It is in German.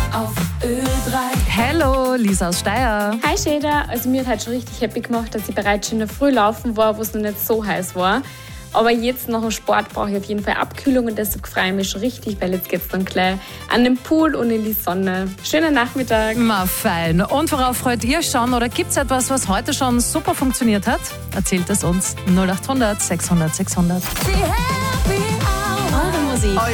auf Ö3. Hallo, Lisa aus Steyr. Hi Sheda, also mir hat halt schon richtig happy gemacht, dass ich bereits schon in der Früh laufen war, wo es noch nicht so heiß war. Aber jetzt nach dem Sport brauche ich auf jeden Fall Abkühlung und deshalb freue ich mich schon richtig, weil jetzt geht es dann gleich an den Pool und in die Sonne. Schönen Nachmittag. Na fein. Und worauf freut ihr schon? Oder gibt es etwas, was heute schon super funktioniert hat? Erzählt es uns 0800 600 600. Die Happy Hour. Eure Musik.